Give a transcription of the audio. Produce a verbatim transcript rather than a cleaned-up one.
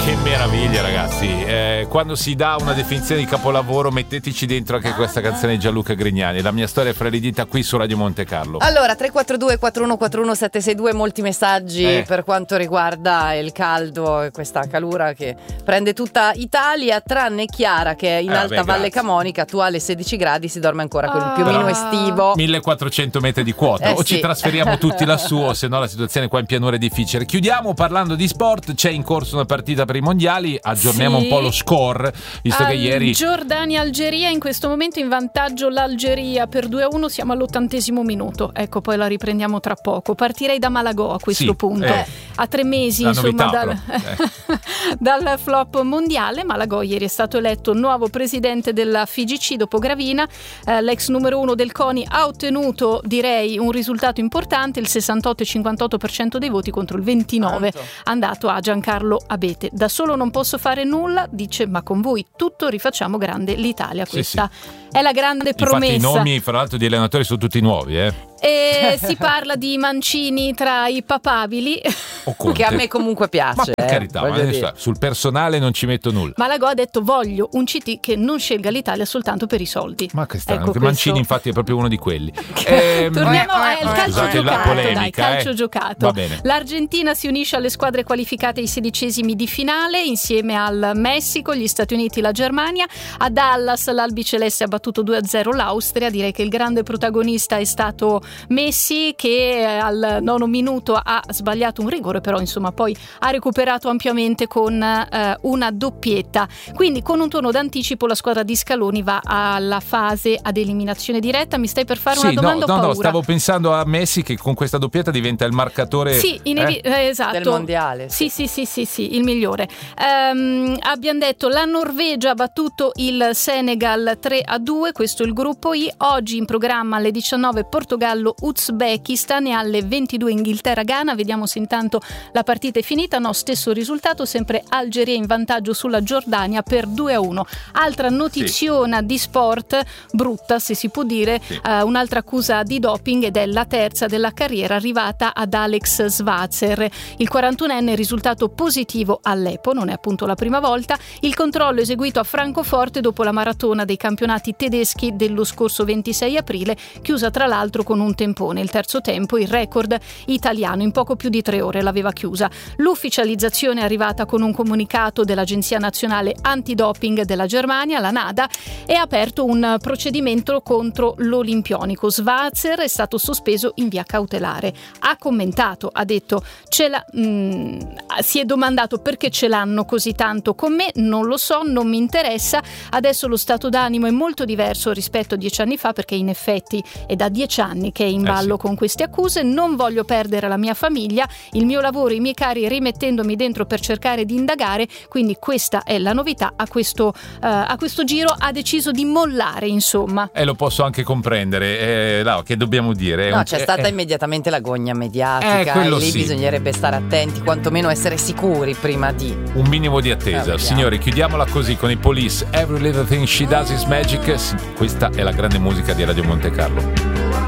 Che meraviglia, ragazzi. Eh, quando si dà una definizione di capolavoro, metteteci dentro anche questa canzone di Gianluca Grignani. La mia storia fra le dita qui su Radio Monte Carlo. Allora, tre quattro due quattro uno quattro uno sette sei due, molti messaggi eh. per quanto riguarda il caldo e questa calura che prende tutta Italia, tranne Chiara che è in eh, Alta vabbè, Valle grazie. Camonica. Tu alle sedici gradi si dorme ancora con il Ah. più o meno Però estivo. millequattrocento metri di quota. Eh, o sì. ci trasferiamo tutti lassù, o se no la situazione qua in pianura è difficile. Chiudiamo parlando di sport. C'è in corso una partita per i mondiali. Aggiorniamo Sì. un po' lo score, visto che ieri Giordania-Algeria, in questo momento in vantaggio l'Algeria per due a uno, siamo all'ottantesimo minuto. Ecco, poi la riprendiamo tra poco. Partirei da Malagò a questo Sì, punto. eh. A tre mesi, La insomma, novità, dal, però. Eh. dal flop mondiale. Malagò ieri è stato eletto nuovo presidente della F I G C dopo Gravina. Eh, l'ex numero uno del CONI ha ottenuto, direi, un risultato importante, il sessantotto virgola cinquantotto per cento dei voti contro il ventinove Tanto. andato a Giancarlo Abete. Da solo non posso fare nulla, dice, ma con voi tutto, rifacciamo grande l'Italia. Sì, Questa è la grande promessa. Infatti i nomi, fra l'altro, di allenatori sono tutti nuovi, eh? E si parla di Mancini tra i papabili. O Conte. Che a me comunque piace. Ma per eh, carità, ma voglio adesso, dire. sul personale non ci metto nulla. Malagò ha detto: voglio un C T che non scelga l'Italia soltanto per i soldi. Ma che strano, Ecco, che Mancini questo- infatti è proprio uno di quelli. Ehm, Torniamo eh, al eh, calcio scusate la giocato, polemica, dai, calcio eh. giocato. Va bene. L'Argentina si unisce alle squadre qualificate ai sedicesimi di finale insieme al Messico, gli Stati Uniti, la Germania. A Dallas l'albiceleste ha battuto due a zero l'Austria. Direi che il grande protagonista è stato Messi, che al nono minuto ha sbagliato un rigore, però insomma poi ha recuperato ampiamente con eh, una doppietta. Quindi con un turno d'anticipo la squadra di Scaloni va alla fase ad eliminazione diretta. Mi stai per fare Sì, una domanda? no, o no, no, paura? stavo pensando a Messi che con questa doppietta diventa il marcatore. Sì, inevi- eh? eh, esatto. Del mondiale, Sì, sì, sì, sì, sì, il migliore. Ehm, abbiamo detto la Norvegia ha battuto il Senegal tre a due, questo è il gruppo I. Oggi in programma alle diciannove Portogallo-Uzbekistan e alle ventidue Inghilterra-Ghana. Vediamo se intanto la partita è finita. No, stesso risultato, sempre Algeria in vantaggio sulla Giordania per due a uno. Altra notiziona sì. di sport, brutta se si può dire, sì. uh, un'altra accusa di doping ed è la terza della carriera arrivata ad Alex Svazer. Il quarantunenne è risultato positivo all'E P O, non è appunto la prima volta. Il controllo eseguito a Francoforte dopo la maratona dei campionati tedeschi dello scorso ventisei aprile, chiusa tra l'altro con un tempone. Il terzo tempo, il record italiano, in poco più di tre ore l'aveva chiusa. L'ufficializzazione è arrivata con un comunicato dell'Agenzia Nazionale Antidoping della Germania, la NADA, e ha aperto un procedimento contro l'Olimpionico. Svazer è stato sospeso in via cautelare. Ha commentato, ha detto, ce l'ha, mh, si è domandato perché ce l'hanno così tanto con me, non lo so, non mi interessa. Adesso lo stato d'animo è molto diverso rispetto a dieci anni fa, perché in effetti è da dieci anni che è in ballo eh sì. con queste accuse. Non voglio perdere la mia famiglia, il mio lavoro, i miei cari, rimettendomi dentro per cercare di indagare, quindi questa è la novità. A questo, uh, a questo giro ha deciso di mollare, insomma. E eh, lo posso anche comprendere, eh, no, che dobbiamo dire? No, un... c'è stata eh, immediatamente la gogna mediatica, eh, e lì sì. bisognerebbe stare attenti, quantomeno essere sicuri prima di... Un minimo di attesa. Eh, Signori, chiudiamola così con i Police, Every Little Thing She Does Is Magic. Questa è la grande musica di Radio Monte Carlo.